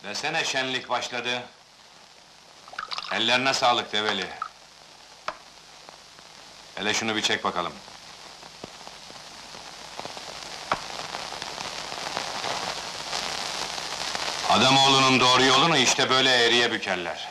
Desene şenlik başladı. Ellerine sağlık Develi. Hele şunu bir çek bakalım. Adamoğlunun doğru yolunu işte böyle eğriye bükerler.